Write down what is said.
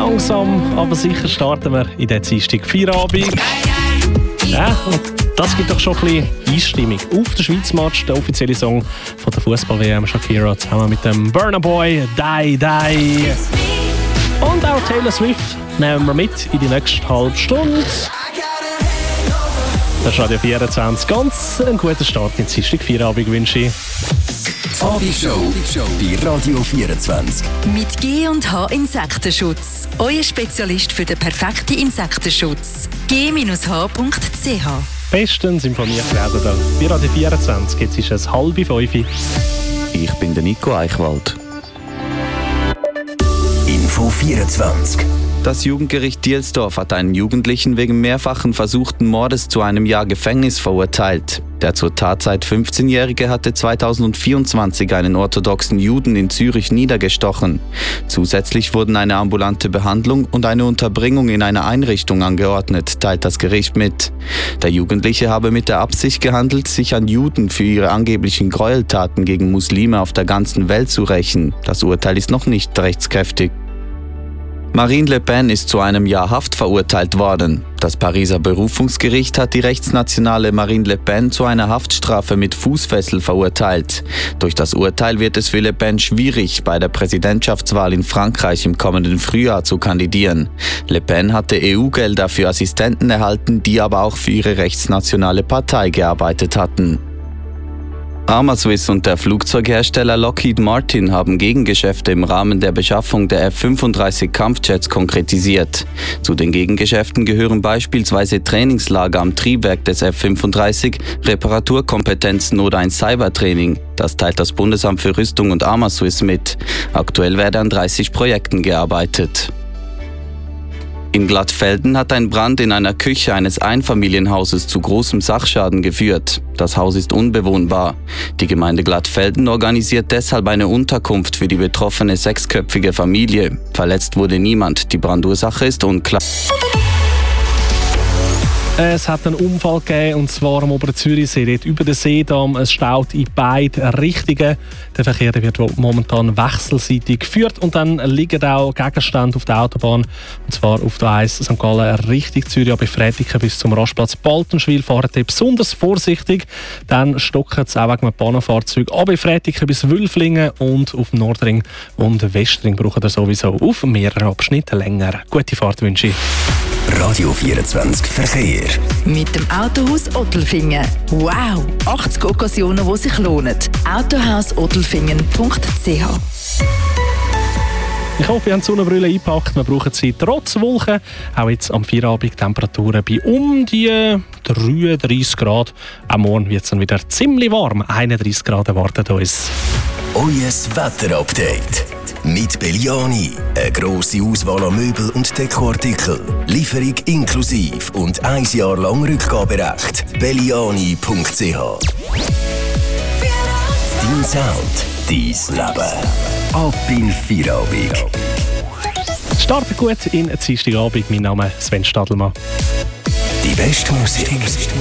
Langsam, aber sicher starten wir in den Dienstag Feierabend. Ja, und das gibt doch schon ein bisschen Einstimmung auf den Schweiz-Match, der offizielle Song von der Fußball-WM Shakira zusammen mit dem Burna Boy, Die Die. Und auch Taylor Swift nehmen wir mit in die nächste halbe Stunde. Das ist Radio 24. Ganz einen guten Start in den Dienstag Feierabend wünsche ich. Abendshow bei Radio 24. Mit G&H Insektenschutz. Euer Spezialist für den perfekten Insektenschutz. g-h.ch. Bestens informiert werden da. Bei Radio 24. Jetzt ist es 4:30. Ich bin der Nico Eichwald. Info 24. Das Jugendgericht Dielsdorf hat einen Jugendlichen wegen mehrfachen versuchten Mordes zu einem Jahr Gefängnis verurteilt. Der zur Tatzeit 15-Jährige hatte 2024 einen orthodoxen Juden in Zürich niedergestochen. Zusätzlich wurden eine ambulante Behandlung und eine Unterbringung in einer Einrichtung angeordnet, teilt das Gericht mit. Der Jugendliche habe mit der Absicht gehandelt, sich an Juden für ihre angeblichen Gräueltaten gegen Muslime auf der ganzen Welt zu rächen. Das Urteil ist noch nicht rechtskräftig. Marine Le Pen ist zu einem Jahr Haft verurteilt worden. Das Pariser Berufungsgericht hat die rechtsnationale Marine Le Pen zu einer Haftstrafe mit Fußfessel verurteilt. Durch das Urteil wird es für Le Pen schwierig, bei der Präsidentschaftswahl in Frankreich im kommenden Frühjahr zu kandidieren. Le Pen hatte EU-Gelder für Assistenten erhalten, die aber auch für ihre rechtsnationale Partei gearbeitet hatten. Armaswiss und der Flugzeughersteller Lockheed Martin haben Gegengeschäfte im Rahmen der Beschaffung der F-35 Kampfjets konkretisiert. Zu den Gegengeschäften gehören beispielsweise Trainingslager am Triebwerk des F-35, Reparaturkompetenzen oder ein Cybertraining. Das teilt das Bundesamt für Rüstung und Armaswiss mit. Aktuell werde an 30 Projekten gearbeitet. In Glattfelden hat ein Brand in einer Küche eines Einfamilienhauses zu großem Sachschaden geführt. Das Haus ist unbewohnbar. Die Gemeinde Glattfelden organisiert deshalb eine Unterkunft für die betroffene 6-köpfige Familie. Verletzt wurde niemand. Die Brandursache ist unklar. Es hat einen Unfall gegeben, und zwar am Oberen Zürichsee, dort über den Seedamm. Es staut in beide Richtungen. Der Verkehr wird momentan wechselseitig geführt und dann liegen auch Gegenstände auf der Autobahn. Und zwar auf der 1 St. Gallen Richtung Zürich, bei Frätiken bis zum Rastplatz Baltenschwil. Fahrt ihr besonders vorsichtig. Dann stocken es auch wegen einem Bahnfahrzeug. Aber bei Frätiken bis Wülflingen und auf dem Nordring und Westring braucht ihr sowieso auf mehreren Abschnitten länger. Gute Fahrt wünsche ich. Radio 24 Verkehr. Mit dem Autohaus Ottelfingen. Wow! 80 Occasionen, die sich lohnen. Autohausottelfingen.ch. Ich hoffe, ihr habt die Sonnenbrille eingepackt. Wir brauchen sie trotz Wolken. Auch jetzt am Feierabend Temperaturen bei um die 33 Grad. Am Morgen wird es dann wieder ziemlich warm. 31 Grad erwartet uns. Euer Wetterupdate. Mit Belliani. Eine grosse Auswahl an Möbel und Dekoartikeln. Lieferung inklusiv und 1 Jahr lang Rückgaberecht. Belliani.ch. Dein Sound, dein Leben. Ab in Feierabend. Startet gut in Dienstagabend. Mein Name ist Sven Stadelmann. Die beste Musik